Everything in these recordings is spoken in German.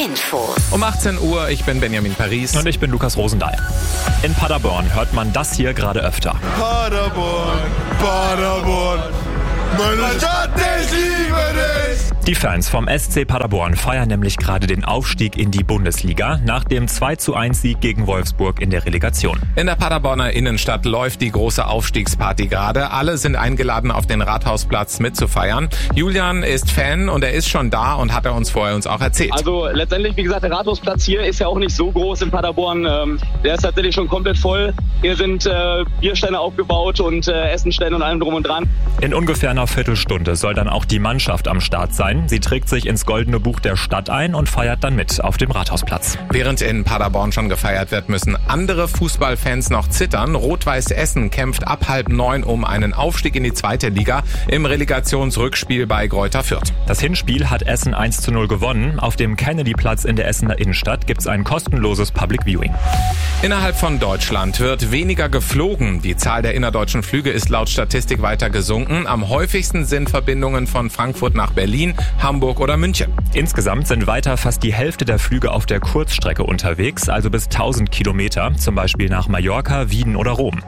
Infos. Um 18 Uhr, ich bin Benjamin Paris. Und ich bin Lukas Rosendahl. In Paderborn hört man das hier gerade öfter. Paderborn, Paderborn, meine Stadt, ich liebe dich! Die Fans vom SC Paderborn feiern nämlich gerade den Aufstieg in die Bundesliga nach dem 2:1-Sieg gegen Wolfsburg in der Relegation. In der Paderborner Innenstadt läuft die große Aufstiegsparty gerade. Alle sind eingeladen, auf den Rathausplatz mitzufeiern. Julian ist Fan und er ist schon da und hat er uns vorher auch erzählt. Also letztendlich, wie gesagt, der Rathausplatz hier ist ja auch nicht so groß in Paderborn. Der ist tatsächlich schon komplett voll. Hier sind Bierstände aufgebaut und Essenstände und allem drum und dran. In ungefähr einer Viertelstunde soll dann auch die Mannschaft am Start sein. Sie trägt sich ins Goldene Buch der Stadt ein und feiert dann mit auf dem Rathausplatz. Während in Paderborn schon gefeiert wird, müssen andere Fußballfans noch zittern. Rot-Weiß Essen kämpft ab 8:30 um einen Aufstieg in die 2. Liga im Relegationsrückspiel bei Greuther Fürth. Das Hinspiel hat Essen 1:0 gewonnen. Auf dem Kennedy-Platz in der Essener Innenstadt gibt es ein kostenloses Public Viewing. Innerhalb von Deutschland wird weniger geflogen. Die Zahl der innerdeutschen Flüge ist laut Statistik weiter gesunken. Am häufigsten sind Verbindungen von Frankfurt nach Berlin, Hamburg oder München. Insgesamt sind weiter fast die Hälfte der Flüge auf der Kurzstrecke unterwegs, also bis 1000 Kilometer, zum Beispiel nach Mallorca, Wien oder Rom.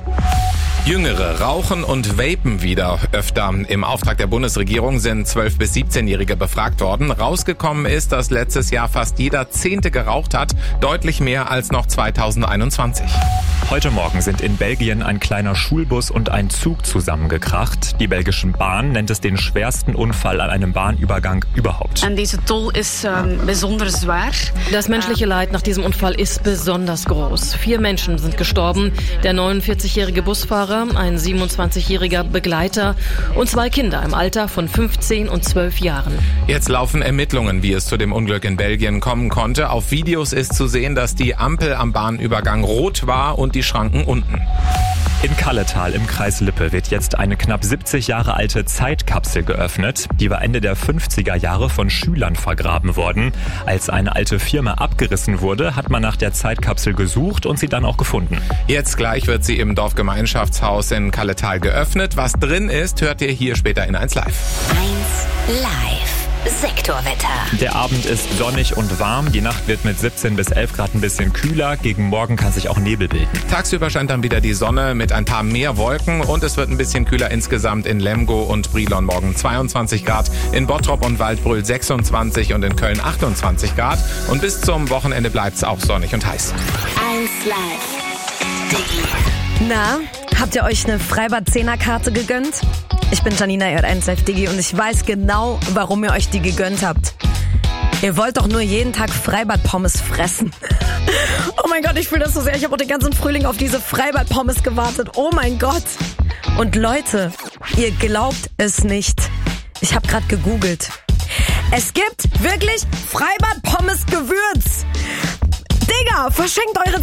Jüngere rauchen und vapen wieder öfter. Im Auftrag der Bundesregierung sind 12- bis 17-Jährige befragt worden. Rausgekommen ist, dass letztes Jahr fast jeder 10. geraucht hat, deutlich mehr als noch 2021. Heute Morgen sind in Belgien ein kleiner Schulbus und ein Zug zusammengekracht. Die belgische Bahn nennt es den schwersten Unfall an einem Bahnübergang überhaupt. En deze tol is bijzonder zwaar. Das menschliche Leid nach diesem Unfall ist besonders groß. 4 Menschen sind gestorben. Der 49-jährige Busfahrer, ein 27-jähriger Begleiter und 2 Kinder im Alter von 15 und 12 Jahren. Jetzt laufen Ermittlungen, wie es zu dem Unglück in Belgien kommen konnte. Auf Videos ist zu sehen, dass die Ampel am Bahnübergang rot war und die Schranken unten. In Kalletal im Kreis Lippe wird jetzt eine knapp 70 Jahre alte Zeitkapsel geöffnet. Die war Ende der 50er Jahre von Schülern vergraben worden. Als eine alte Firma abgerissen wurde, hat man nach der Zeitkapsel gesucht und sie dann auch gefunden. Jetzt gleich wird sie im Dorfgemeinschaftshaus in Kalletal geöffnet. Was drin ist, hört ihr hier später in 1 Live. 1 Live. Sektorwetter. Der Abend ist sonnig und warm. Die Nacht wird mit 17 bis 11 Grad ein bisschen kühler. Gegen Morgen kann sich auch Nebel bilden. Tagsüber scheint dann wieder die Sonne mit ein paar mehr Wolken und es wird ein bisschen kühler insgesamt in Lemgo und Brilon. Morgen 22 Grad, in Bottrop und Waldbröl 26 und in Köln 28 Grad. Und bis zum Wochenende bleibt es auch sonnig und heiß. 1 Live. Na, habt ihr euch eine Freibad-10er-Karte gegönnt? Ich bin Janina, ihr hört 1 Live Digi und ich weiß genau, warum ihr euch die gegönnt habt. Ihr wollt doch nur jeden Tag Freibad-Pommes fressen. Oh mein Gott, ich fühle das so sehr. Ich habe auch den ganzen Frühling auf diese Freibad-Pommes gewartet. Oh mein Gott. Und Leute, ihr glaubt es nicht. Ich habe gerade gegoogelt. Es gibt wirklich Freibad-Pommes-Gewürz. Digga, verschenkt eure